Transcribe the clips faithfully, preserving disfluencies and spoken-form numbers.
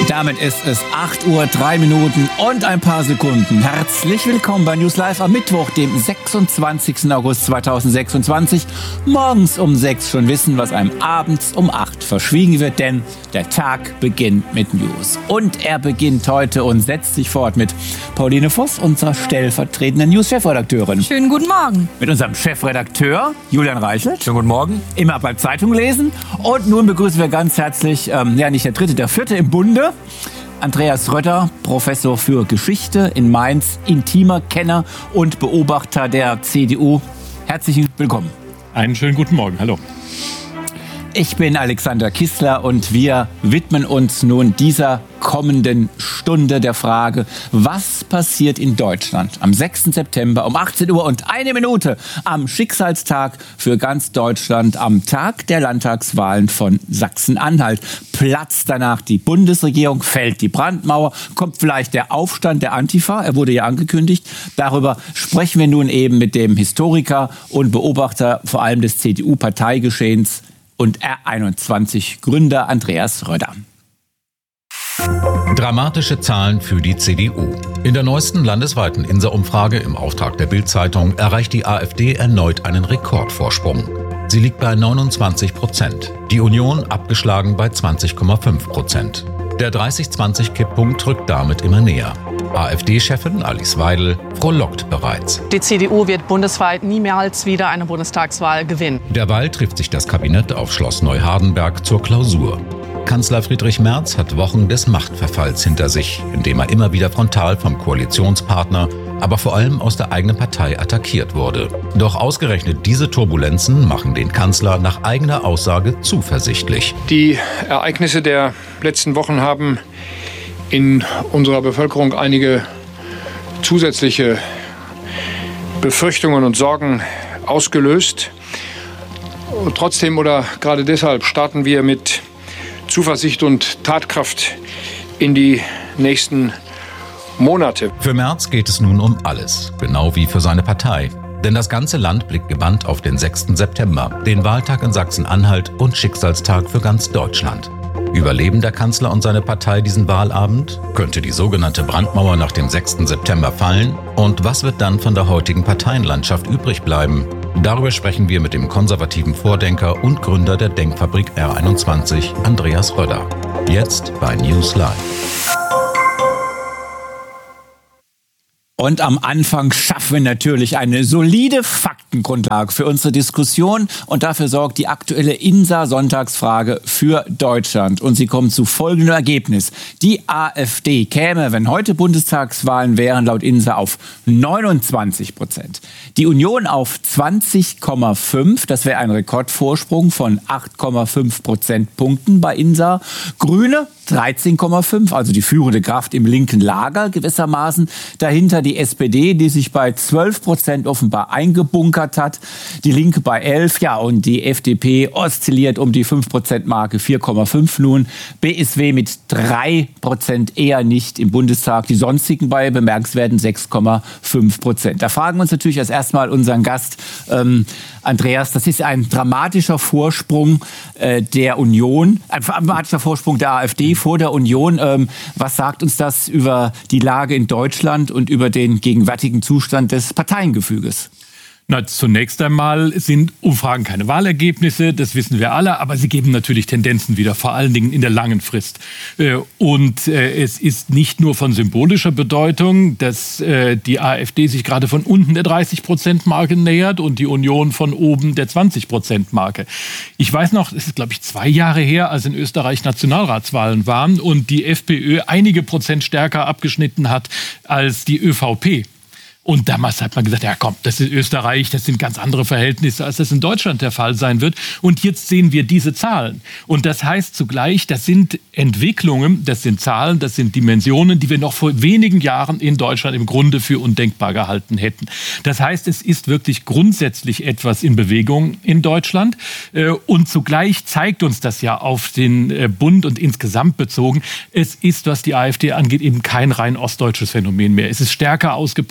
Damit ist es acht Uhr, drei Minuten und ein paar Sekunden. Herzlich willkommen bei News Live am Mittwoch, dem sechsundzwanzigsten August zweitausendsechsundzwanzig. Morgens um sechs schon wissen, was einem abends um acht verschwiegen wird, denn der Tag beginnt mit News. Und er beginnt heute und setzt sich fort mit Pauline Voss, unserer stellvertretenden News-Chefredakteurin. Schönen guten Morgen. Mit unserem Chefredakteur Julian Reichelt. Schönen guten Morgen. Immer bei Zeitung lesen. Und nun begrüßen wir ganz herzlich, ähm, ja nicht der dritte, der vierte im Bunde, Andreas Rötter, Professor für Geschichte in Mainz, intimer Kenner und Beobachter der C D U. Herzlich willkommen. Einen schönen guten Morgen. Hallo. Ich bin Alexander Kissler und wir widmen uns nun dieser kommenden Stunde der Frage, was passiert in Deutschland am sechsten September um achtzehn Uhr und eine Minute am Schicksalstag für ganz Deutschland, am Tag der Landtagswahlen von Sachsen-Anhalt. Platzt danach die Bundesregierung, fällt die Brandmauer, kommt vielleicht der Aufstand der Antifa, er wurde ja angekündigt. Darüber sprechen wir nun eben mit dem Historiker und Beobachter vor allem des C D U-Parteigeschehens und R einundzwanzig Gründer Andreas Rötter. Dramatische Zahlen für die C D U. In der neuesten landesweiten Insa-Umfrage im Auftrag der Bild-Zeitung erreicht die AfD erneut einen Rekordvorsprung. Sie liegt bei neunundzwanzig Prozent. Die Union abgeschlagen bei zwanzig Komma fünf Prozent. Der dreißig zwanzig Kipppunkt rückt damit immer näher. AfD-Chefin Alice Weidel frohlockt bereits. Die C D U wird bundesweit niemals wieder eine Bundestagswahl gewinnen. Derweil trifft sich das Kabinett auf Schloss Neuhardenberg zur Klausur. Kanzler Friedrich Merz hat Wochen des Machtverfalls hinter sich, indem er immer wieder frontal vom Koalitionspartner, aber vor allem aus der eigenen Partei attackiert wurde. Doch ausgerechnet diese Turbulenzen machen den Kanzler nach eigener Aussage zuversichtlich. Die Ereignisse der letzten Wochen haben in unserer Bevölkerung einige zusätzliche Befürchtungen und Sorgen ausgelöst. Und trotzdem oder gerade deshalb starten wir mit Zuversicht und Tatkraft in die nächsten Monate. Für Merz geht es nun um alles, genau wie für seine Partei. Denn das ganze Land blickt gebannt auf den sechsten September, den Wahltag in Sachsen-Anhalt und Schicksalstag für ganz Deutschland. Überleben der Kanzler und seine Partei diesen Wahlabend? Könnte die sogenannte Brandmauer nach dem sechsten September fallen? Und was wird dann von der heutigen Parteienlandschaft übrig bleiben? Darüber sprechen wir mit dem konservativen Vordenker und Gründer der Denkfabrik R einundzwanzig, Andreas Rötter. Jetzt bei News Live. Und am Anfang schaffen wir natürlich eine solide Faktengrundlage für unsere Diskussion. Und dafür sorgt die aktuelle Insa-Sonntagsfrage für Deutschland. Und sie kommt zu folgendem Ergebnis. Die AfD käme, wenn heute Bundestagswahlen wären, laut Insa auf neunundzwanzig Prozent. Die Union auf zwanzig Komma fünf. Das wäre ein Rekordvorsprung von acht Komma fünf Prozentpunkten bei Insa. Grüne dreizehn Komma fünf, also die führende Kraft im linken Lager gewissermaßen. Dahinter die S P D, die sich bei zwölf Prozent offenbar eingebunkert hat. Die Linke bei elf, ja, und die F D P oszilliert um die fünf Prozent Marke, vier Komma fünf nun. B S W mit drei Prozent eher nicht im Bundestag. Die sonstigen bei bemerkenswerten sechs Komma fünf Prozent. Da fragen wir uns natürlich als erstmal unseren Gast, ähm, Andreas, das ist ein dramatischer Vorsprung äh, der Union, ein dramatischer Vorsprung der AfD vor der Union. Ähm, was sagt uns das über die Lage in Deutschland und über den gegenwärtigen Zustand des Parteiengefüges? Na, zunächst einmal sind Umfragen keine Wahlergebnisse, das wissen wir alle, aber sie geben natürlich Tendenzen wieder, vor allen Dingen in der langen Frist. Und es ist nicht nur von symbolischer Bedeutung, dass die AfD sich gerade von unten der dreißig Prozent Marke nähert und die Union von oben der zwanzig Prozent Marke. Ich weiß noch, es ist glaube ich zwei Jahre her, als in Österreich Nationalratswahlen waren und die FPÖ einige Prozent stärker abgeschnitten hat als die ÖVP. Und damals hat man gesagt, ja komm, das ist Österreich, das sind ganz andere Verhältnisse, als das in Deutschland der Fall sein wird. Und jetzt sehen wir diese Zahlen. Und das heißt zugleich, das sind Entwicklungen, das sind Zahlen, das sind Dimensionen, die wir noch vor wenigen Jahren in Deutschland im Grunde für undenkbar gehalten hätten. Das heißt, es ist wirklich grundsätzlich etwas in Bewegung in Deutschland. Und zugleich zeigt uns das ja auf den Bund und insgesamt bezogen, es ist, was die AfD angeht, eben kein rein ostdeutsches Phänomen mehr. Es ist stärker ausgeprägt im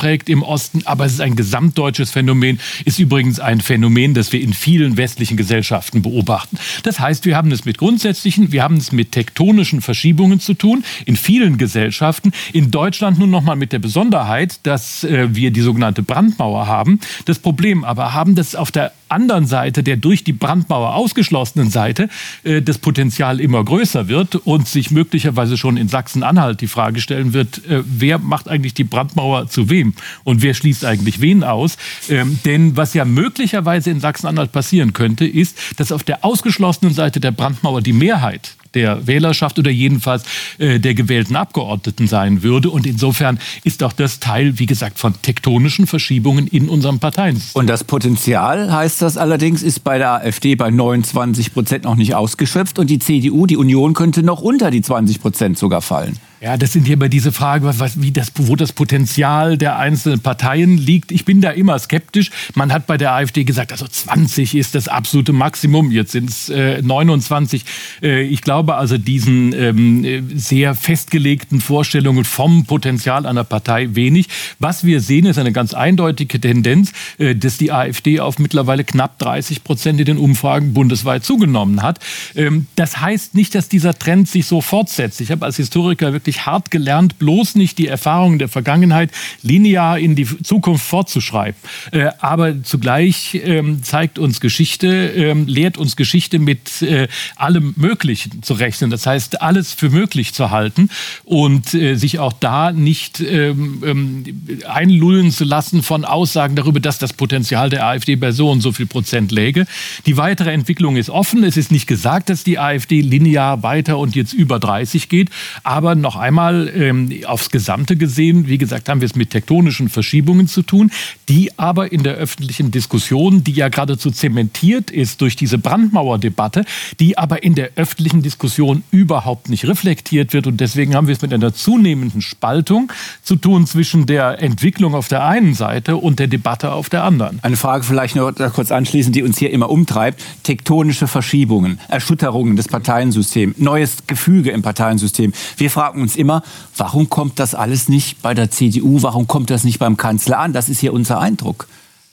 Osten, aber es ist ein gesamtdeutsches Phänomen, ist übrigens ein Phänomen, das wir in vielen westlichen Gesellschaften beobachten. Das heißt, wir haben es mit grundsätzlichen, wir haben es mit tektonischen Verschiebungen zu tun, in vielen Gesellschaften. In Deutschland nun nochmal mit der Besonderheit, dass äh, wir die sogenannte Brandmauer haben. Das Problem aber haben, dass auf der anderen Seite, der durch die Brandmauer ausgeschlossenen Seite, äh, das Potenzial immer größer wird und sich möglicherweise schon in Sachsen-Anhalt die Frage stellen wird, äh, wer macht eigentlich die Brandmauer zu wem und wer schließt eigentlich wen aus? Ähm, denn was ja möglicherweise in Sachsen-Anhalt passieren könnte, ist, dass auf der ausgeschlossenen Seite der Brandmauer die Mehrheit der Wählerschaft oder jedenfalls äh, der gewählten Abgeordneten sein würde. Und insofern ist auch das Teil, wie gesagt, von tektonischen Verschiebungen in unserem Parteien-System. Und das Potenzial, heißt das allerdings, ist bei der AfD bei neunundzwanzig Prozent noch nicht ausgeschöpft und die C D U, die Union, könnte noch unter die zwanzig Prozent sogar fallen. Ja, das sind hier immer diese Fragen, was, wie das, wo das Potenzial der einzelnen Parteien liegt. Ich bin da immer skeptisch. Man hat bei der AfD gesagt, also zwanzig ist das absolute Maximum. Jetzt sind es äh, neunundzwanzig. Äh, ich glaube also diesen ähm, sehr festgelegten Vorstellungen vom Potenzial einer Partei wenig. Was wir sehen, ist eine ganz eindeutige Tendenz, äh, dass die AfD auf mittlerweile knapp dreißig Prozent in den Umfragen bundesweit zugenommen hat. Ähm, das heißt nicht, dass dieser Trend sich so fortsetzt. Ich habe als Historiker wirklich hart gelernt, bloß nicht die Erfahrungen der Vergangenheit linear in die Zukunft fortzuschreiben. Äh, aber zugleich ähm, zeigt uns Geschichte, ähm, lehrt uns Geschichte mit äh, allem Möglichen zu rechnen. Das heißt, alles für möglich zu halten und äh, sich auch da nicht ähm, ähm, einlullen zu lassen von Aussagen darüber, dass das Potenzial der AfD bei so und so viel Prozent läge. Die weitere Entwicklung ist offen. Es ist nicht gesagt, dass die AfD linear weiter und jetzt über dreißig geht, aber noch einmal ähm, aufs Gesamte gesehen, wie gesagt, haben wir es mit tektonischen Verschiebungen zu tun, die aber in der öffentlichen Diskussion, die ja geradezu zementiert ist durch diese Brandmauerdebatte, die aber in der öffentlichen Diskussion überhaupt nicht reflektiert wird. Und deswegen haben wir es mit einer zunehmenden Spaltung zu tun zwischen der Entwicklung auf der einen Seite und der Debatte auf der anderen. Eine Frage vielleicht noch kurz anschließend, die uns hier immer umtreibt. Tektonische Verschiebungen, Erschütterungen des Parteiensystems, neues Gefüge im Parteiensystem. Wir fragen uns immer, warum kommt das alles nicht bei der C D U, warum kommt das nicht beim Kanzler an? Das ist hier unser Eindruck.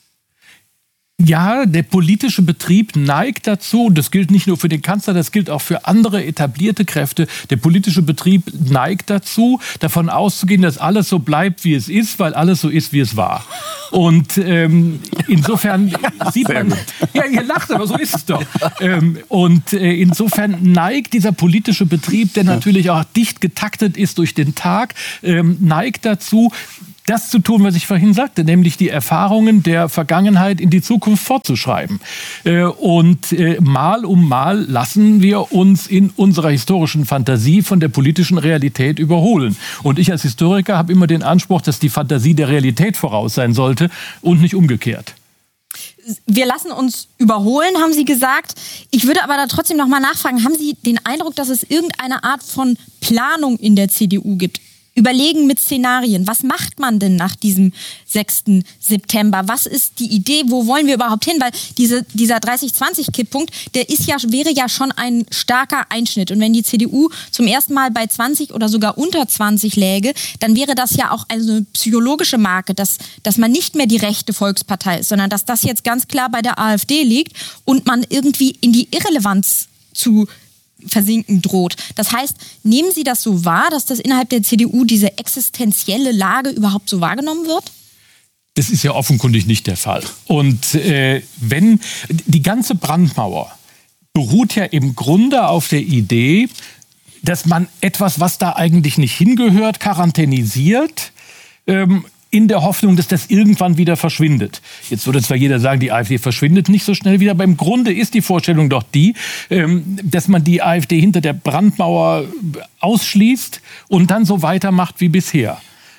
Ja, der politische Betrieb neigt dazu, und das gilt nicht nur für den Kanzler, das gilt auch für andere etablierte Kräfte, der politische Betrieb neigt dazu, davon auszugehen, dass alles so bleibt, wie es ist, weil alles so ist, wie es war. Und ähm, insofern ja, sieht man, ja, ihr lacht, aber so ist es doch. Ähm, und äh, insofern neigt dieser politische Betrieb, der natürlich auch dicht getaktet ist durch den Tag, ähm, neigt dazu, das zu tun, was ich vorhin sagte, nämlich die Erfahrungen der Vergangenheit in die Zukunft fortzuschreiben. Und mal um mal lassen wir uns in unserer historischen Fantasie von der politischen Realität überholen. Und ich als Historiker habe immer den Anspruch, dass die Fantasie der Realität voraus sein sollte und nicht umgekehrt. Wir lassen uns überholen, haben Sie gesagt. Ich würde aber da trotzdem noch mal nachfragen, haben Sie den Eindruck, dass es irgendeine Art von Planung in der C D U gibt? Überlegen mit Szenarien. Was macht man denn nach diesem sechsten September? Was ist die Idee? Wo wollen wir überhaupt hin? Weil diese, dieser dreißig zwanzig Kipppunkt, der ist ja, wäre ja schon ein starker Einschnitt. Und wenn die C D U zum ersten Mal bei zwanzig oder sogar unter zwanzig läge, dann wäre das ja auch eine psychologische Marke, dass, dass man nicht mehr die rechte Volkspartei ist, sondern dass das jetzt ganz klar bei der AfD liegt und man irgendwie in die Irrelevanz zu versinken droht. Das heißt, nehmen Sie das so wahr, dass das innerhalb der C D U diese existenzielle Lage überhaupt so wahrgenommen wird? Das ist ja offenkundig nicht der Fall. Und äh, wenn die ganze Brandmauer beruht ja im Grunde auf der Idee, dass man etwas, was da eigentlich nicht hingehört, quarantänisiert, ähm, in der Hoffnung, dass das irgendwann wieder verschwindet. Jetzt würde zwar jeder sagen, die AfD verschwindet nicht so schnell wieder, aber im Grunde ist die Vorstellung doch die, dass man die AfD hinter der Brandmauer ausschließt und dann so weitermacht wie bisher.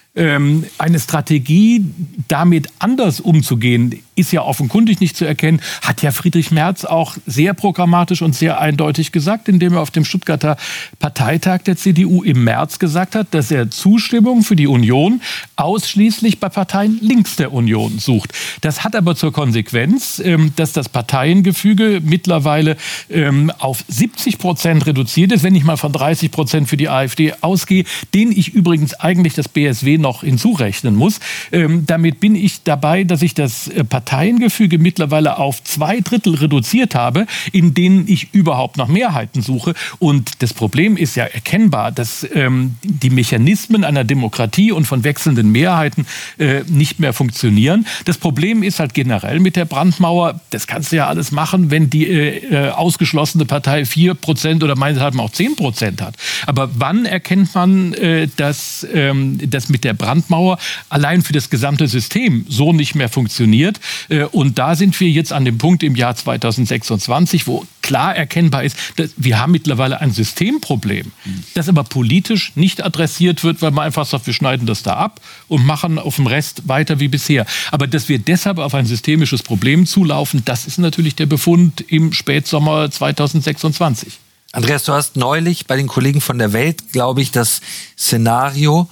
Eine Strategie, damit anders umzugehen, ist ja offenkundig nicht zu erkennen, hat ja Friedrich Merz auch sehr programmatisch und sehr eindeutig gesagt, indem er auf dem Stuttgarter Parteitag der C D U im März gesagt hat, dass er Zustimmung für die Union ausschließlich bei Parteien links der Union sucht. Das hat aber zur Konsequenz, dass das Parteiengefüge mittlerweile auf siebzig Prozent reduziert ist, wenn ich mal von dreißig Prozent für die AfD ausgehe, den ich übrigens eigentlich das B S W noch hinzurechnen muss. Ähm, damit bin ich dabei, dass ich das Parteiengefüge mittlerweile auf zwei Drittel reduziert habe, in denen ich überhaupt nach Mehrheiten suche. Und das Problem ist ja erkennbar, dass ähm, die Mechanismen einer Demokratie und von wechselnden Mehrheiten äh, nicht mehr funktionieren. Das Problem ist halt generell mit der Brandmauer, das kannst du ja alles machen, wenn die äh, ausgeschlossene Partei vier Prozent oder meinethalben auch zehn Prozent hat. Aber wann erkennt man, äh, dass ähm, das mit der Brandmauer allein für das gesamte System so nicht mehr funktioniert? Äh, und da sind wir jetzt an dem Punkt im Jahr zweitausendsechsundzwanzig, wo klar erkennbar ist, dass wir haben mittlerweile ein Systemproblem, das aber politisch nicht adressiert wird, weil man einfach sagt, wir schneiden das da ab und machen auf dem Rest weiter wie bisher. Aber dass wir deshalb auf ein systemisches Problem zulaufen, das ist natürlich der Befund im Spätsommer zweitausendsechsundzwanzig. Andreas, du hast neulich bei den Kollegen von der Welt, glaube ich, das Szenario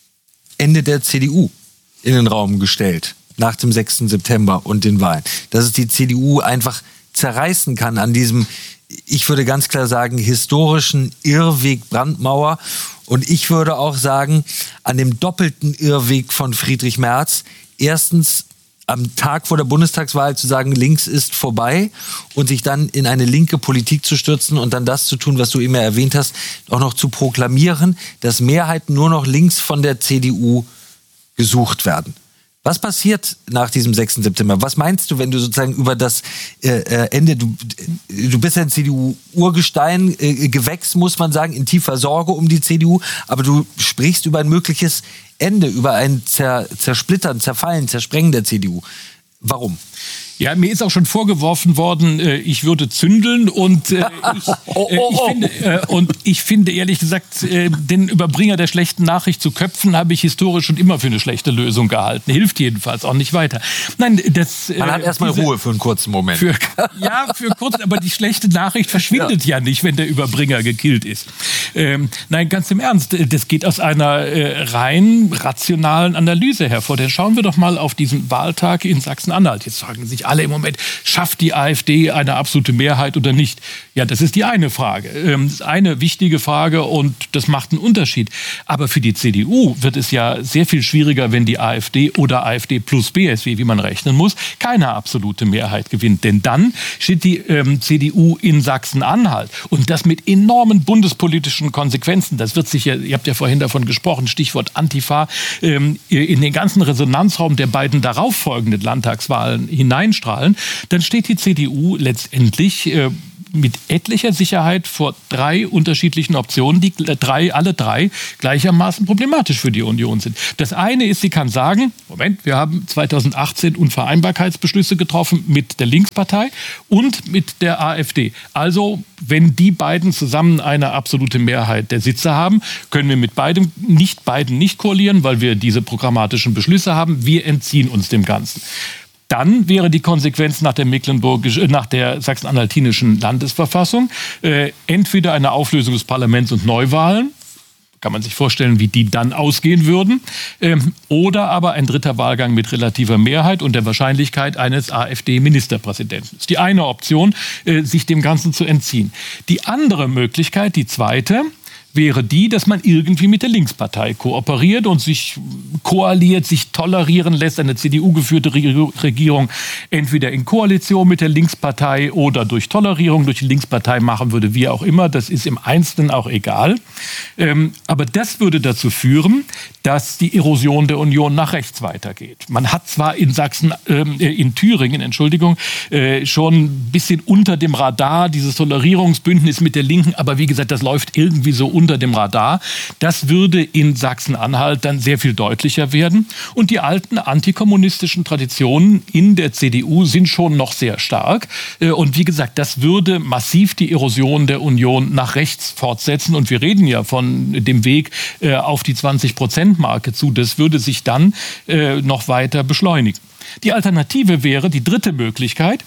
Ende der C D U in den Raum gestellt, nach dem sechsten September und den Wahlen. Dass es die C D U einfach zerreißen kann an diesem, ich würde ganz klar sagen, historischen Irrweg Brandmauer. Und ich würde auch sagen, an dem doppelten Irrweg von Friedrich Merz. Erstens am Tag vor der Bundestagswahl zu sagen, links ist vorbei und sich dann in eine linke Politik zu stürzen und dann das zu tun, was du immer erwähnt hast, auch noch zu proklamieren, dass Mehrheiten nur noch links von der C D U gesucht werden. Was passiert nach diesem sechsten September? Was meinst du, wenn du sozusagen über das äh, Ende, du, du bist ja ein C D U-Urgestein, äh, Gewächs, muss man sagen, in tiefer Sorge um die C D U, aber du sprichst über ein mögliches Ende, über ein Zer, Zersplittern, Zerfallen, Zersprengen der C D U. Warum? Ja, mir ist auch schon vorgeworfen worden, äh, ich würde zündeln und, äh, ich, äh, ich finde, äh, und ich finde ehrlich gesagt, äh, den Überbringer der schlechten Nachricht zu köpfen, habe ich historisch schon immer für eine schlechte Lösung gehalten. Hilft jedenfalls auch nicht weiter. Nein, das, äh, Man hat erstmal Ruhe für einen kurzen Moment. Für, ja, für kurz, aber die schlechte Nachricht verschwindet ja, ja nicht, wenn der Überbringer gekillt ist. Ähm, nein, ganz im Ernst, das geht aus einer äh, rein rationalen Analyse hervor. Denn schauen wir doch mal auf diesen Wahltag in Sachsen-Anhalt. Jetzt fragen sich alle im Moment, schafft die AfD eine absolute Mehrheit oder nicht? Ja, das ist die eine Frage. Ähm, das ist eine wichtige Frage und das macht einen Unterschied. Aber für die C D U wird es ja sehr viel schwieriger, wenn die AfD oder AfD plus B S W, wie man rechnen muss, keine absolute Mehrheit gewinnt. Denn dann steht die ähm, C D U in Sachsen-Anhalt. Und das mit enormen bundespolitischen Konsequenzen. Das wird sich ja, ihr habt ja vorhin davon gesprochen, Stichwort Antifa, ähm, in den ganzen Resonanzraum der beiden darauffolgenden Landtagswahlen hineinstrahlen. Dann steht die C D U letztendlich äh, mit etlicher Sicherheit vor drei unterschiedlichen Optionen, die drei, alle drei gleichermaßen problematisch für die Union sind. Das eine ist, sie kann sagen, Moment, wir haben zweitausendachtzehn Unvereinbarkeitsbeschlüsse getroffen mit der Linkspartei und mit der AfD. Also, wenn die beiden zusammen eine absolute Mehrheit der Sitze haben, können wir mit beidem, nicht beiden nicht koalieren, weil wir diese programmatischen Beschlüsse haben. Wir entziehen uns dem Ganzen. Dann wäre die Konsequenz nach der Mecklenburgisch, nach der sachsen-anhaltinischen Landesverfassung äh, entweder eine Auflösung des Parlaments und Neuwahlen, kann man sich vorstellen, wie die dann ausgehen würden, ähm, oder aber ein dritter Wahlgang mit relativer Mehrheit und der Wahrscheinlichkeit eines AfD-Ministerpräsidenten. Das ist die eine Option, äh, sich dem Ganzen zu entziehen. Die andere Möglichkeit, die zweite, wäre die, dass man irgendwie mit der Linkspartei kooperiert und sich koaliert, sich tolerieren lässt, eine C D U-geführte Regierung entweder in Koalition mit der Linkspartei oder durch Tolerierung durch die Linkspartei machen würde, wie auch immer. Das ist im Einzelnen auch egal. Ähm, aber das würde dazu führen, dass die Erosion der Union nach rechts weitergeht. Man hat zwar in Sachsen, äh, in Thüringen, Entschuldigung, äh, schon ein bisschen unter dem Radar dieses Tolerierungsbündnis mit der Linken, aber wie gesagt, das läuft irgendwie so unter dem Radar. Das würde in Sachsen-Anhalt dann sehr viel deutlicher werden. Und die alten antikommunistischen Traditionen in der C D U sind schon noch sehr stark. Und wie gesagt, das würde massiv die Erosion der Union nach rechts fortsetzen. Und wir reden ja von dem Weg auf die zwanzig-Prozent-Marke zu. Das würde sich dann noch weiter beschleunigen. Die Alternative wäre, die dritte Möglichkeit,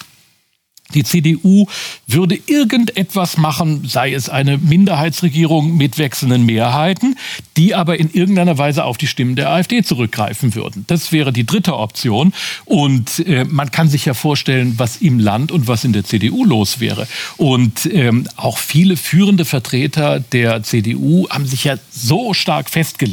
die C D U würde irgendetwas machen, sei es eine Minderheitsregierung mit wechselnden Mehrheiten, die aber in irgendeiner Weise auf die Stimmen der AfD zurückgreifen würden. Das wäre die dritte Option. Und äh, man kann sich ja vorstellen, was im Land und was in der C D U los wäre. Und ähm, auch viele führende Vertreter der C D U haben sich ja so stark festgelegt,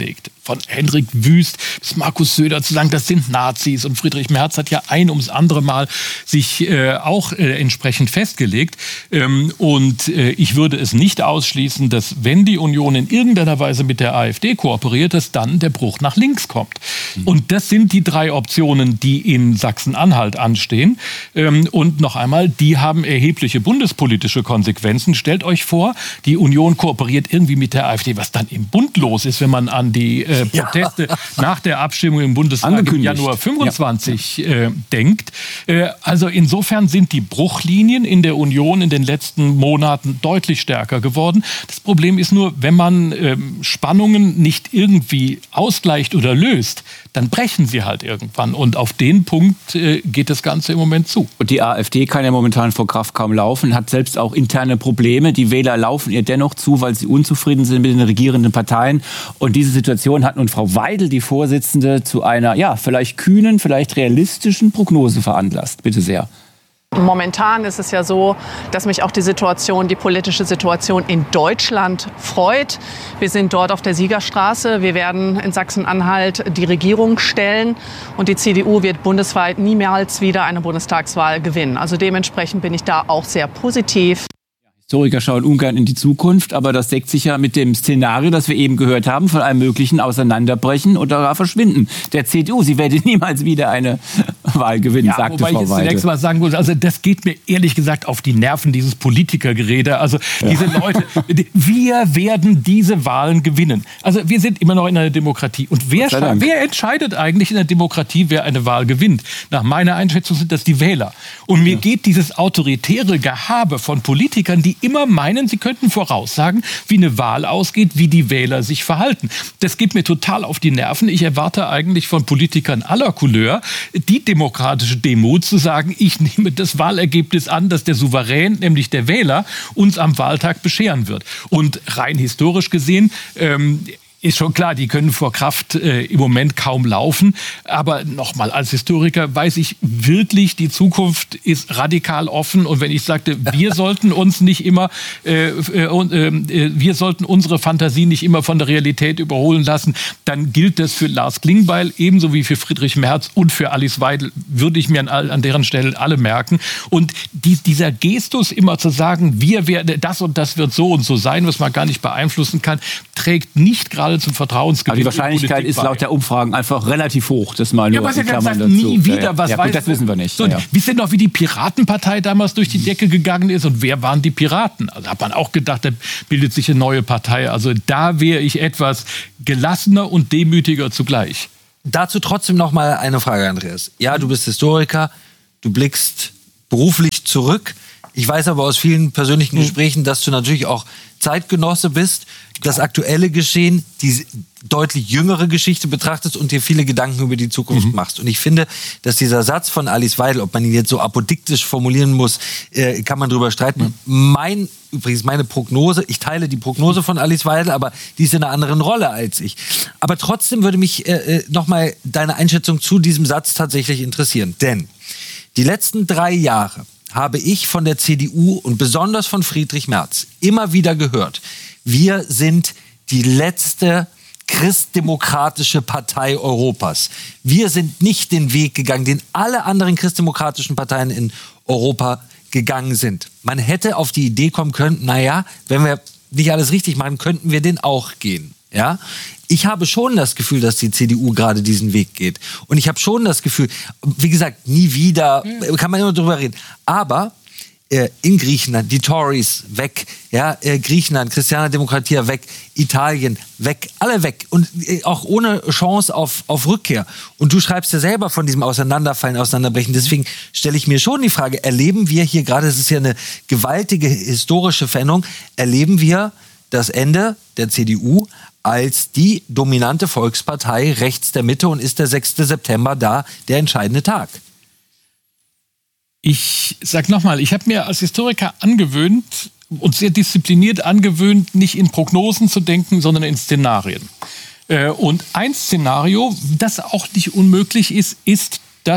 von Hendrik Wüst bis Markus Söder zu sagen, das sind Nazis. Und Friedrich Merz hat ja ein ums andere Mal sich äh, auch äh, entsprechend festgelegt. Ähm, und äh, ich würde es nicht ausschließen, dass wenn die Union in irgendeiner Weise mit der AfD kooperiert, dass dann der Bruch nach links kommt. Mhm. Und das sind die drei Optionen, die in Sachsen-Anhalt anstehen. Ähm, und noch einmal, die haben erhebliche bundespolitische Konsequenzen. Stellt euch vor, die Union kooperiert irgendwie mit der AfD, was dann im Bund los ist, wenn man an die äh, Proteste ja. nach der Abstimmung im Bundestag im Januar fünfundzwanzig ja. äh, denkt. Äh, also insofern sind die Bruchlinien in der Union in den letzten Monaten deutlich stärker geworden. Das Problem ist nur, wenn man äh, Spannungen nicht irgendwie ausgleicht oder löst, dann brechen sie halt irgendwann. Und auf den Punkt äh, geht das Ganze im Moment zu. Und die AfD kann ja momentan vor Kraft kaum laufen, hat selbst auch interne Probleme. Die Wähler laufen ihr dennoch zu, weil sie unzufrieden sind mit den regierenden Parteien. Und diese Situation hat nun Frau Weidel, die Vorsitzende, zu einer, ja, vielleicht kühnen, vielleicht realistischen Prognose veranlasst. Bitte sehr. Momentan ist es ja so, dass mich auch die Situation, die politische Situation in Deutschland freut. Wir sind dort auf der Siegerstraße. Wir werden in Sachsen-Anhalt die Regierung stellen und die C D U wird bundesweit niemals wieder eine Bundestagswahl gewinnen. Also dementsprechend bin ich da auch sehr positiv. Historiker schauen ungern in die Zukunft, aber das deckt sich ja mit dem Szenario, das wir eben gehört haben, von einem möglichen Auseinanderbrechen oder gar Verschwinden der C D U. Sie werde niemals wieder eine Wahl gewinnen, ja, sagte wobei Frau ich jetzt Weidel. Zunächst mal sagen muss, also das geht mir ehrlich gesagt auf die Nerven, dieses Politikergerede. Also diese ja. Leute, wir werden diese Wahlen gewinnen. Also wir sind immer noch in einer Demokratie. Und wer, wer entscheidet eigentlich in der Demokratie, wer eine Wahl gewinnt? Nach meiner Einschätzung sind das die Wähler. Und mir ja. geht dieses autoritäre Gehabe von Politikern, die immer meinen, sie könnten voraussagen, wie eine Wahl ausgeht, wie die Wähler sich verhalten. Das geht mir total auf die Nerven. Ich erwarte eigentlich von Politikern aller Couleur die demokratische Demut zu sagen, ich nehme das Wahlergebnis an, das der Souverän, nämlich der Wähler, uns am Wahltag bescheren wird. Und rein historisch gesehen, ähm, ist schon klar, die können vor Kraft äh, im Moment kaum laufen. Aber nochmal, als Historiker weiß ich wirklich, die Zukunft ist radikal offen. Und wenn ich sagte, wir sollten uns nicht immer, äh, äh, äh, wir sollten unsere Fantasie nicht immer von der Realität überholen lassen, dann gilt das für Lars Klingbeil ebenso wie für Friedrich Merz und für Alice Weidel, würde ich mir an, an deren Stelle alle merken. Und die, dieser Gestus immer zu sagen, wir werden, das und das wird so und so sein, was man gar nicht beeinflussen kann, trägt nicht gerade zum Vertrauensgewinn. Aber die Wahrscheinlichkeit ist laut der Umfragen einfach relativ hoch. Das mal nur ja, was in Klammern dazu. Nie wieder, ja, was ja, weiß gut, das wissen wir nicht. So, ja. Wisst ihr noch, wie die Piratenpartei damals durch die Decke gegangen ist und wer waren die Piraten? Also hat man auch gedacht, da bildet sich eine neue Partei. Also da wäre ich etwas gelassener und demütiger zugleich. Dazu trotzdem noch mal eine Frage, Andreas. Ja, du bist Historiker, du blickst beruflich zurück. Ich weiß aber aus vielen persönlichen Gesprächen, dass du natürlich auch Zeitgenosse bist, das aktuelle Geschehen, die deutlich jüngere Geschichte betrachtest und dir viele Gedanken über die Zukunft mhm. machst. Und ich finde, dass dieser Satz von Alice Weidel, ob man ihn jetzt so apodiktisch formulieren muss, äh, kann man drüber streiten. Mhm. Mein, übrigens meine Prognose, ich teile die Prognose von Alice Weidel, aber die ist in einer anderen Rolle als ich. Aber trotzdem würde mich äh, nochmal deine Einschätzung zu diesem Satz tatsächlich interessieren. Denn die letzten drei Jahre habe ich von der C D U und besonders von Friedrich Merz immer wieder gehört, wir sind die letzte christdemokratische Partei Europas. Wir sind nicht den Weg gegangen, den alle anderen christdemokratischen Parteien in Europa gegangen sind. Man hätte auf die Idee kommen können, naja, wenn wir nicht alles richtig machen, könnten wir den auch gehen. Ja? Ich habe schon das Gefühl, dass die C D U gerade diesen Weg geht. Und ich habe schon das Gefühl, wie gesagt, nie wieder, kann man immer drüber reden. Aber äh, in Griechenland, die Tories weg, ja, äh, Griechenland, Christiane Demokratia weg, Italien weg, alle weg. Und äh, auch ohne Chance auf, auf Rückkehr. Und du schreibst ja selber von diesem Auseinanderfallen, Auseinanderbrechen. Deswegen stelle ich mir schon die Frage, erleben wir hier gerade, das ist ja eine gewaltige historische Veränderung, erleben wir das Ende der C D U als die dominante Volkspartei rechts der Mitte und ist der sechste September da der entscheidende Tag? Ich sag nochmal, ich habe mir als Historiker angewöhnt und sehr diszipliniert angewöhnt, nicht in Prognosen zu denken, sondern in Szenarien. Und ein Szenario, das auch nicht unmöglich ist, ist, dass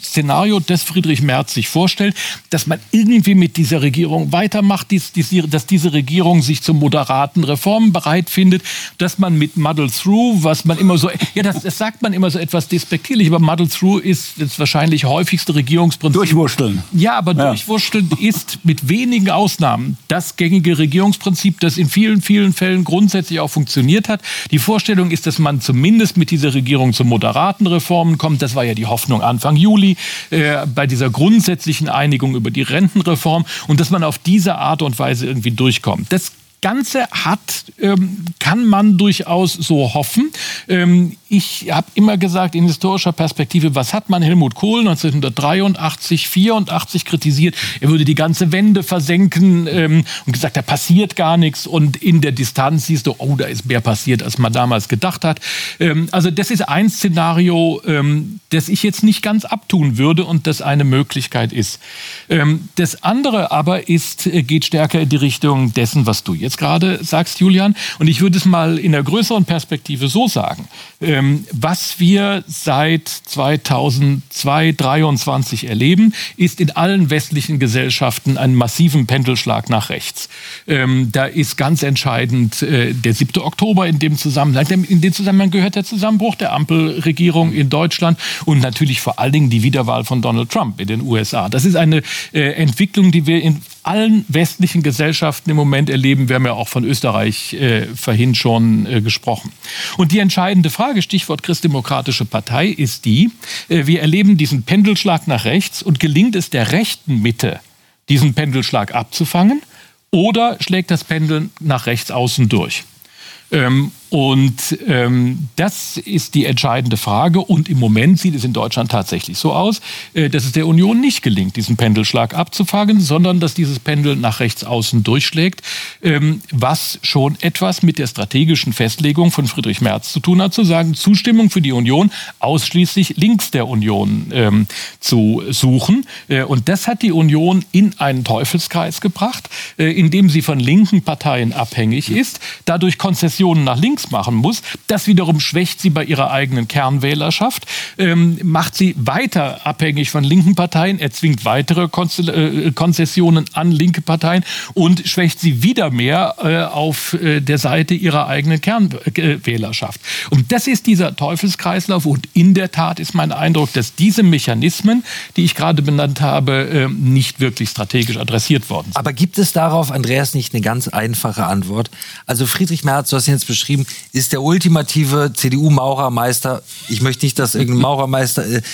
Szenario, das Friedrich Merz sich vorstellt, dass man irgendwie mit dieser Regierung weitermacht, dies, dies, dass diese Regierung sich zu moderaten Reformen bereit findet, dass man mit Muddle Through, was man immer so, ja, das, das sagt man immer so etwas despektierlich, aber Muddle Through ist das wahrscheinlich häufigste Regierungsprinzip. Durchwursteln. Ja, aber Ja. Durchwursteln ist mit wenigen Ausnahmen das gängige Regierungsprinzip, das in vielen, vielen Fällen grundsätzlich auch funktioniert hat. Die Vorstellung ist, dass man zumindest mit dieser Regierung zu moderaten Reformen kommt. Das war ja die Hoffnung Anfang Juli äh, bei dieser grundsätzlichen Einigung über die Rentenreform und dass man auf diese Art und Weise irgendwie durchkommt. Das Ganze hat, ähm, kann man durchaus so hoffen. Ähm, ich habe immer gesagt, in historischer Perspektive, was hat man Helmut Kohl neunzehnhundertdreiundachtzig, vierundachtzig kritisiert? Er würde die ganze Wende versenken ähm, und gesagt, da passiert gar nichts. Und in der Distanz siehst du, oh, da ist mehr passiert, als man damals gedacht hat. Ähm, also das ist ein Szenario, ähm, das ich jetzt nicht ganz abtun würde und das eine Möglichkeit ist. Ähm, das andere aber ist, äh, geht stärker in die Richtung dessen, was du jetzt gerade sagst, Julian. Und ich würde es mal in der größeren Perspektive so sagen. Ähm, was wir seit zweitausendzwei, dreiundzwanzig erleben, ist in allen westlichen Gesellschaften einen massiven Pendelschlag nach rechts. Ähm, da ist ganz entscheidend äh, der siebte Oktober in dem Zusammenhang. In dem Zusammenhang gehört der Zusammenbruch der Ampelregierung in Deutschland und natürlich vor allen Dingen die Wiederwahl von Donald Trump in den U S A. Das ist eine äh, Entwicklung, die wir in allen westlichen Gesellschaften im Moment erleben. Wir haben ja auch von Österreich äh, vorhin schon äh, gesprochen. Und die entscheidende Frage, Stichwort Christdemokratische Partei, ist die, äh, wir erleben diesen Pendelschlag nach rechts und gelingt es der rechten Mitte, diesen Pendelschlag abzufangen oder schlägt das Pendeln nach rechts außen durch? Ähm, und ähm, das ist die entscheidende Frage. Und im Moment sieht es in Deutschland tatsächlich so aus, äh, dass es der Union nicht gelingt, diesen Pendelschlag abzufangen, sondern dass dieses Pendel nach rechts außen durchschlägt, ähm, was schon etwas mit der strategischen Festlegung von Friedrich Merz zu tun hat, zu sagen, Zustimmung für die Union ausschließlich links der Union ähm, zu suchen. Äh, und das hat die Union in einen Teufelskreis gebracht, äh, in dem sie von linken Parteien abhängig ist, dadurch Konzessionen nach links machen muss. Das wiederum schwächt sie bei ihrer eigenen Kernwählerschaft, ähm, macht sie weiter abhängig von linken Parteien, erzwingt weitere Konzessionen an linke Parteien und schwächt sie wieder mehr äh, auf äh, der Seite ihrer eigenen Kernwählerschaft. Und das ist dieser Teufelskreislauf und in der Tat ist mein Eindruck, dass diese Mechanismen, die ich gerade benannt habe, äh, nicht wirklich strategisch adressiert worden sind. Aber gibt es darauf, Andreas, nicht eine ganz einfache Antwort? Also Friedrich Merz, du hast ihn jetzt beschrieben, ist der ultimative C D U-Maurermeister. Ich möchte nicht, dass irgendein Maurermeister... Äh,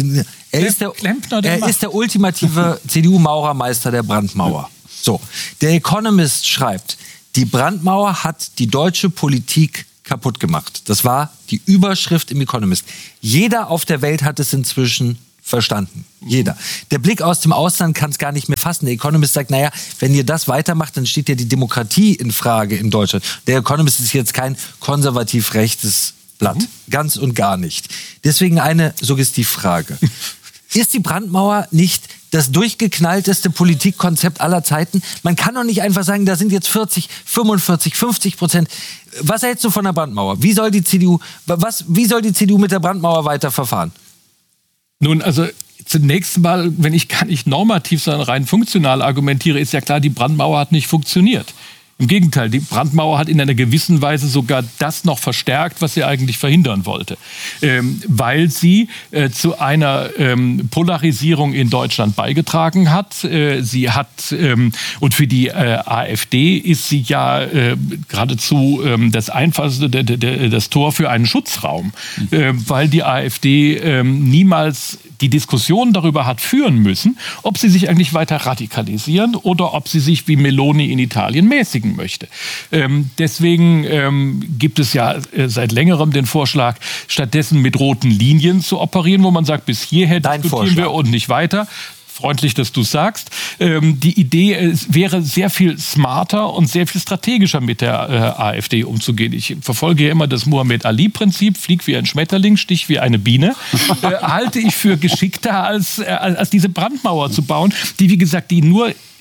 er ist der, er ist der ultimative C D U-Maurermeister der Brandmauer. So, der Economist schreibt, die Brandmauer hat die deutsche Politik kaputt gemacht. Das war die Überschrift im Economist. Jeder auf der Welt hat es inzwischen verstanden. Jeder. Der Blick aus dem Ausland kann es gar nicht mehr fassen. Der Economist sagt, naja, wenn ihr das weitermacht, dann steht ja die Demokratie in Frage in Deutschland. Der Economist ist jetzt kein konservativ-rechtes Blatt. Mhm. Ganz und gar nicht. Deswegen eine Suggestivfrage. Ist die Brandmauer nicht das durchgeknallteste Politikkonzept aller Zeiten? Man kann doch nicht einfach sagen, da sind jetzt vierzig, fünfundvierzig, fünfzig Prozent. Was hältst du von der Brandmauer? Wie soll die C D U, was, wie soll die C D U mit der Brandmauer weiter verfahren? Nun, also zunächst mal, wenn ich gar nicht normativ, sondern rein funktional argumentiere, ist ja klar, die Brandmauer hat nicht funktioniert. Im Gegenteil, die Brandmauer hat in einer gewissen Weise sogar das noch verstärkt, was sie eigentlich verhindern wollte. Ähm, weil sie äh, zu einer ähm, Polarisierung in Deutschland beigetragen hat. Äh, sie hat, ähm, und für die äh, AfD ist sie ja äh, geradezu ähm, das einfachste, de, de, de, das Tor für einen Schutzraum. Mhm. Äh, weil die AfD äh, niemals die Diskussion darüber hat führen müssen, ob sie sich eigentlich weiter radikalisieren oder ob sie sich wie Meloni in Italien mäßigen möchte. Ähm, deswegen ähm, gibt es ja äh, seit längerem den Vorschlag, stattdessen mit roten Linien zu operieren, wo man sagt, bis hierher Dein diskutieren Vorschlag. wir und nicht weiter. Freundlich, dass du sagst. Ähm, die Idee es wäre sehr viel smarter und sehr viel strategischer mit der äh, AfD umzugehen. Ich verfolge ja immer das Muhammad-Ali-Prinzip, flieg wie ein Schmetterling, stich wie eine Biene. äh, halte ich für geschickter, als, äh, als diese Brandmauer zu bauen, die, wie gesagt, die nur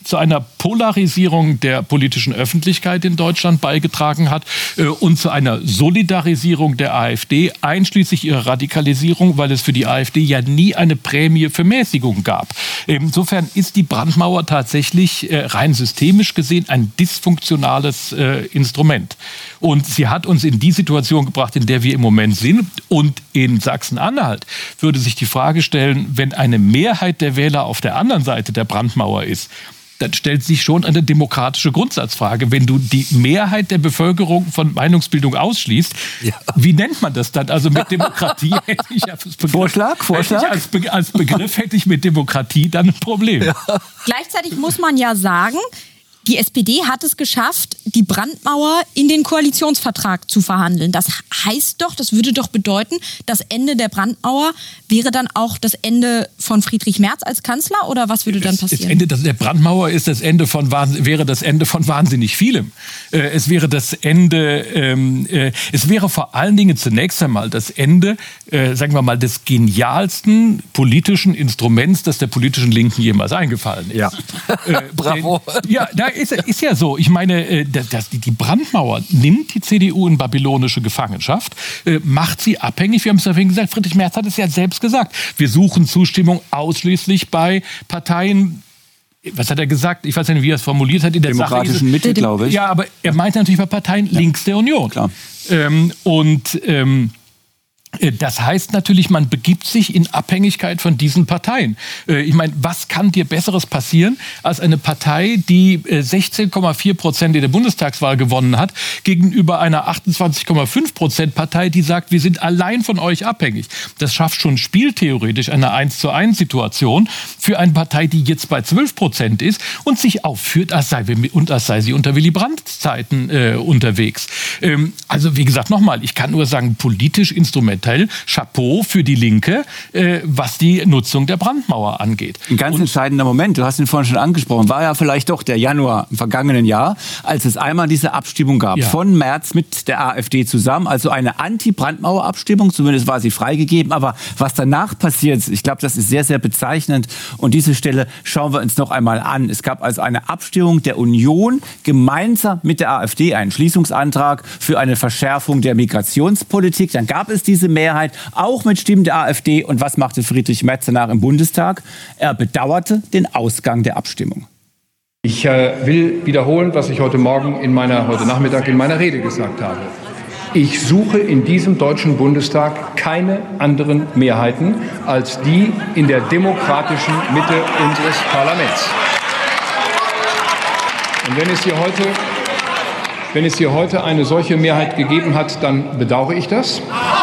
zu einer Polarisierung der politischen Öffentlichkeit in Deutschland beigetragen hat äh, und zu einer Solidarisierung der AfD, einschließlich ihrer Radikalisierung, weil es für die AfD ja nie eine Prämie für Mäßigung gab. Insofern ist die Brandmauer tatsächlich äh, rein systemisch gesehen ein dysfunktionales äh, Instrument. Und sie hat uns in die Situation gebracht, in der wir im Moment sind. Und in Sachsen-Anhalt würde sich die Frage stellen, wenn eine Mehrheit der Wähler auf der anderen Seite der Brandmauer ist, dann stellt sich schon eine demokratische Grundsatzfrage. Wenn du die Mehrheit der Bevölkerung von Meinungsbildung ausschließt, ja. Wie nennt man das dann? Also mit Demokratie hätte ich als Begriff, Vorschlag, Vorschlag. Hätte ich als, Be- als Begriff hätte ich mit Demokratie dann ein Problem. Ja. Gleichzeitig muss man ja sagen, die S P D hat es geschafft, die Brandmauer in den Koalitionsvertrag zu verhandeln. Das heißt doch, das würde doch bedeuten, das Ende der Brandmauer wäre dann auch das Ende von Friedrich Merz als Kanzler, oder was würde dann passieren? Das Ende der Brandmauer ist das Ende von wäre das Ende von wahnsinnig vielem. Es wäre das Ende, ähm, äh, es wäre vor allen Dingen zunächst einmal das Ende, äh, sagen wir mal, des genialsten politischen Instruments, das der politischen Linken jemals eingefallen ist. Ja. Äh, Bravo. Denn, ja, da ist, ist ja so. Ich meine, das, die Brandmauer nimmt die C D U in babylonische Gefangenschaft, macht sie abhängig. Wir haben es ja vorhin gesagt, Friedrich Merz hat es ja selbst gesagt. Wir suchen Zustimmung ausschließlich bei Parteien. Was hat er gesagt? Ich weiß nicht, wie er es formuliert hat. In der Demokratischen Mitte, glaube ich. Ja, aber er meint natürlich bei Parteien ja. links der Union. Klar. Ähm, und ähm, das heißt natürlich, man begibt sich in Abhängigkeit von diesen Parteien. Ich meine, was kann dir Besseres passieren als eine Partei, die sechzehn Komma vier Prozent in der Bundestagswahl gewonnen hat, gegenüber einer achtundzwanzig Komma fünf Prozent Partei, die sagt, wir sind allein von euch abhängig. Das schafft schon spieltheoretisch eine eins zu eins Situation für eine Partei, die jetzt bei zwölf Prozent ist und sich aufführt, als sei, und als sei sie unter Willy Brandt-Zeiten äh, unterwegs. Ähm, also wie gesagt, nochmal, ich kann nur sagen, politisch instrumental Chapeau für die Linke, äh, was die Nutzung der Brandmauer angeht. Ein ganz Und entscheidender Moment, du hast ihn vorhin schon angesprochen, war ja vielleicht doch der Januar im vergangenen Jahr, als es einmal diese Abstimmung gab ja. von Merz mit der AfD zusammen, also eine Anti-Brandmauer-Abstimmung, zumindest war sie freigegeben, aber was danach passiert, ich glaube, das ist sehr, sehr bezeichnend und diese Stelle schauen wir uns noch einmal an. Es gab also eine Abstimmung der Union gemeinsam mit der AfD, einen Schließungsantrag für eine Verschärfung der Migrationspolitik, dann gab es diese Mehrheit, auch mit Stimmen der AfD. Und was machte Friedrich Merz danach im Bundestag? Er bedauerte den Ausgang der Abstimmung. Ich äh, will wiederholen, was ich heute Morgen in meiner, heute Nachmittag in meiner Rede gesagt habe. Ich suche in diesem Deutschen Bundestag keine anderen Mehrheiten als die in der demokratischen Mitte unseres Parlaments. Und wenn es hier heute, wenn es hier heute eine solche Mehrheit gegeben hat, dann bedauere ich das.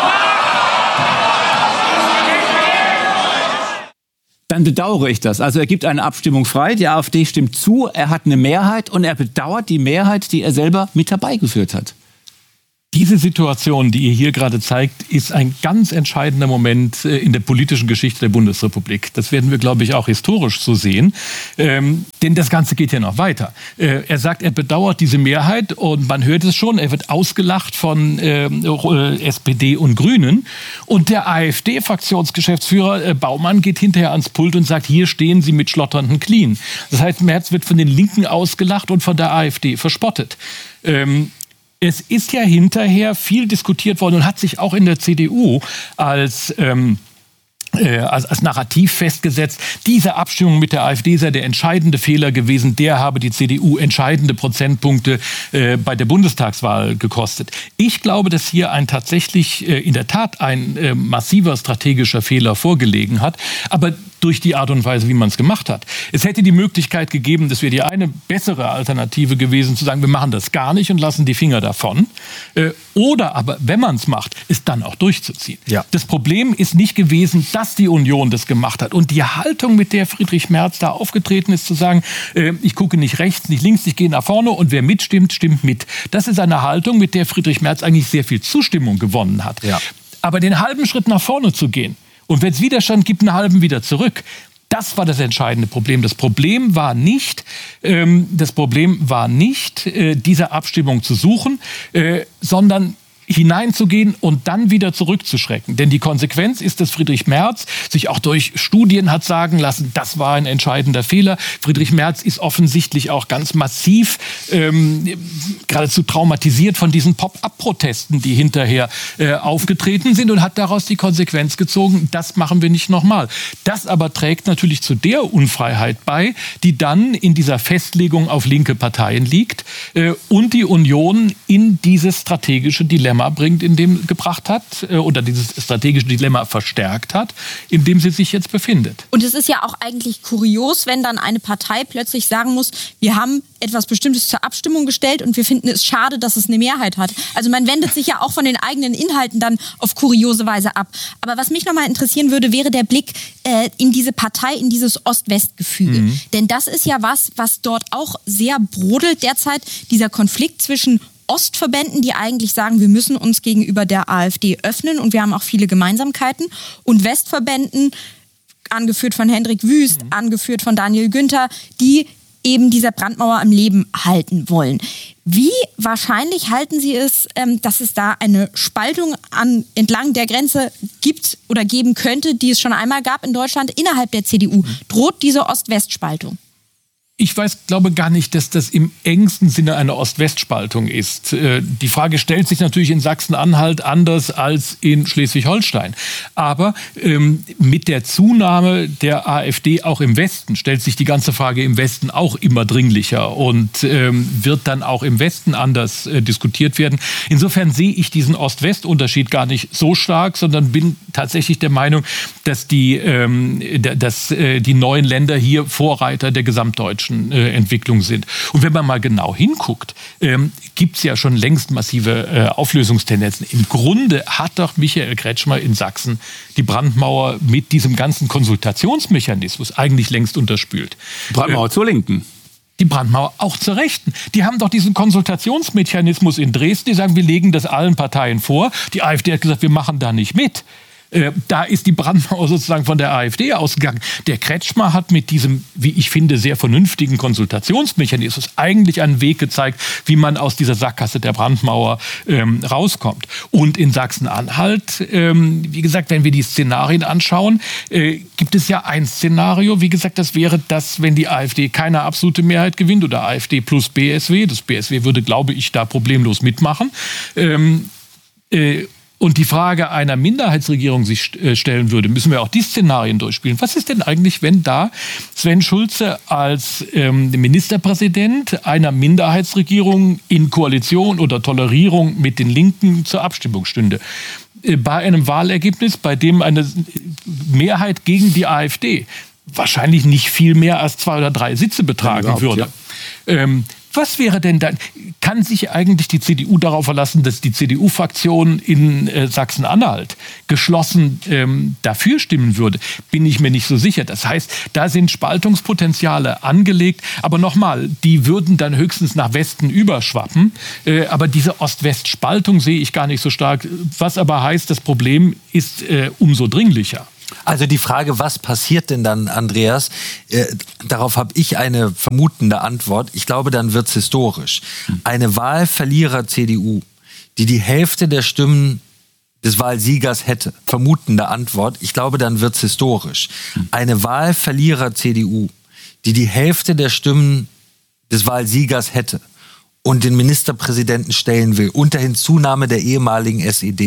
Dann bedauere ich das. Also er gibt eine Abstimmung frei, die AfD stimmt zu, er hat eine Mehrheit und er bedauert die Mehrheit, die er selber mit herbeigeführt hat. Diese Situation, die ihr hier gerade zeigt, ist ein ganz entscheidender Moment in der politischen Geschichte der Bundesrepublik. Das werden wir, glaube ich, auch historisch so sehen. Ähm, denn das Ganze geht ja noch weiter. Äh, er sagt, er bedauert diese Mehrheit und man hört es schon, er wird ausgelacht von äh, S P D und Grünen. Und der AfD-Fraktionsgeschäftsführer äh, Baumann geht hinterher ans Pult und sagt, hier stehen sie mit schlotternden Knien. Das heißt, Merz wird von den Linken ausgelacht und von der AfD verspottet. Ähm, Es ist ja hinterher viel diskutiert worden und hat sich auch in der C D U als, ähm, äh, als, als Narrativ festgesetzt, diese Abstimmung mit der AfD sei der entscheidende Fehler gewesen, der habe die C D U entscheidende Prozentpunkte äh, bei der Bundestagswahl gekostet. Ich glaube, dass hier ein tatsächlich äh, in der Tat ein äh, massiver strategischer Fehler vorgelegen hat, aber durch die Art und Weise, wie man es gemacht hat. Es hätte die Möglichkeit gegeben, das wäre die eine bessere Alternative gewesen, zu sagen, wir machen das gar nicht und lassen die Finger davon. Oder aber, wenn man es macht, es dann auch durchzuziehen. Ja. Das Problem ist nicht gewesen, dass die Union das gemacht hat. Und die Haltung, mit der Friedrich Merz da aufgetreten ist, zu sagen, ich gucke nicht rechts, nicht links, ich gehe nach vorne und wer mitstimmt, stimmt mit. Das ist eine Haltung, mit der Friedrich Merz eigentlich sehr viel Zustimmung gewonnen hat. Ja. Aber den halben Schritt nach vorne zu gehen, und wenn es Widerstand gibt, einen halben wieder zurück. Das war das entscheidende Problem. Das Problem war nicht, ähm, das Problem war nicht, äh, diese Abstimmung zu suchen, äh, sondern hineinzugehen und dann wieder zurückzuschrecken. Denn die Konsequenz ist, dass Friedrich Merz sich auch durch Studien hat sagen lassen, das war ein entscheidender Fehler. Friedrich Merz ist offensichtlich auch ganz massiv ähm, geradezu traumatisiert von diesen Pop-up-Protesten, die hinterher äh, aufgetreten sind, und hat daraus die Konsequenz gezogen, das machen wir nicht nochmal. Das aber trägt natürlich zu der Unfreiheit bei, die dann in dieser Festlegung auf linke Parteien liegt äh, und die Union in dieses strategische Dilemma bringt, in dem gebracht hat äh, oder dieses strategische Dilemma verstärkt hat, in dem sie sich jetzt befindet. Und es ist ja auch eigentlich kurios, wenn dann eine Partei plötzlich sagen muss, wir haben etwas Bestimmtes zur Abstimmung gestellt und wir finden es schade, dass es eine Mehrheit hat. Also man wendet sich ja auch von den eigenen Inhalten dann auf kuriose Weise ab. Aber was mich nochmal interessieren würde, wäre der Blick äh, in diese Partei, in dieses Ost-West-Gefüge. Mhm. Denn das ist ja was, was dort auch sehr brodelt derzeit, dieser Konflikt zwischen Ostverbänden, die eigentlich sagen, wir müssen uns gegenüber der AfD öffnen und wir haben auch viele Gemeinsamkeiten, und Westverbänden, angeführt von Hendrik Wüst, mhm. angeführt von Daniel Günther, die eben dieser Brandmauer am Leben halten wollen. Wie wahrscheinlich halten Sie es, ähm, dass es da eine Spaltung an, entlang der Grenze gibt oder geben könnte, die es schon einmal gab in Deutschland innerhalb der C D U? Droht diese Ost-West-Spaltung? Ich weiß, glaube gar nicht, dass das im engsten Sinne eine Ost-West-Spaltung ist. Die Frage stellt sich natürlich in Sachsen-Anhalt anders als in Schleswig-Holstein. Aber ähm, mit der Zunahme der AfD auch im Westen stellt sich die ganze Frage im Westen auch immer dringlicher und ähm, wird dann auch im Westen anders äh, diskutiert werden. Insofern sehe ich diesen Ost-West-Unterschied gar nicht so stark, sondern bin tatsächlich der Meinung, dass die, ähm, dass, äh, die neuen Länder hier Vorreiter der gesamtdeutschen Entwicklung sind. Und wenn man mal genau hinguckt, ähm, gibt es ja schon längst massive äh, Auflösungstendenzen. Im Grunde hat doch Michael Kretschmer in Sachsen die Brandmauer mit diesem ganzen Konsultationsmechanismus eigentlich längst unterspült. Brandmauer äh, zur Linken. Die Brandmauer auch zur Rechten. Die haben doch diesen Konsultationsmechanismus in Dresden, die sagen, wir legen das allen Parteien vor. Die AfD hat gesagt, wir machen da nicht mit. Da ist die Brandmauer sozusagen von der AfD ausgegangen. Der Kretschmer hat mit diesem, wie ich finde, sehr vernünftigen Konsultationsmechanismus eigentlich einen Weg gezeigt, wie man aus dieser Sackgasse der Brandmauer ähm, rauskommt. Und in Sachsen-Anhalt, ähm, wie gesagt, wenn wir die Szenarien anschauen, äh, gibt es ja ein Szenario, wie gesagt, das wäre das, wenn die AfD keine absolute Mehrheit gewinnt oder AfD plus B S W. Das B S W würde, glaube ich, da problemlos mitmachen. Ähm, äh, und die Frage einer Minderheitsregierung sich stellen würde, müssen wir auch die Szenarien durchspielen. Was ist denn eigentlich, wenn da Sven Schulze als ähm, Ministerpräsident einer Minderheitsregierung in Koalition oder Tolerierung mit den Linken zur Abstimmung stünde? Bei einem Wahlergebnis, bei dem eine Mehrheit gegen die AfD wahrscheinlich nicht viel mehr als zwei oder drei Sitze betragen würde. Ja. Ähm, Was wäre denn dann, kann sich eigentlich die C D U darauf verlassen, dass die C D U-Fraktion in äh, Sachsen-Anhalt geschlossen ähm, dafür stimmen würde? Bin ich mir nicht so sicher. Das heißt, da sind Spaltungspotenziale angelegt. Aber nochmal, die würden dann höchstens nach Westen überschwappen. Äh, aber diese Ost-West-Spaltung sehe ich gar nicht so stark. Was aber heißt, das Problem ist äh, umso dringlicher. Also die Frage, was passiert denn dann, Andreas, äh, darauf habe ich eine vermutende Antwort. Ich glaube, dann wird es historisch. Eine Wahlverlierer-C D U, die die Hälfte der Stimmen des Wahlsiegers hätte, vermutende Antwort, ich glaube, dann wird es historisch. Eine Wahlverlierer-C D U, die die Hälfte der Stimmen des Wahlsiegers hätte und den Ministerpräsidenten stellen will, unter Hinzunahme der ehemaligen S E D,